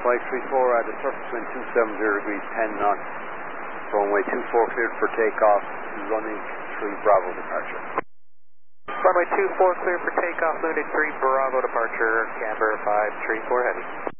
534 at a surface wind 270 degrees 10 knots. Runway 24 cleared for takeoff. Running 3 Bravo departure. Runway 24 cleared for takeoff. Lunar 3 Bravo departure. Camber 534 heavy.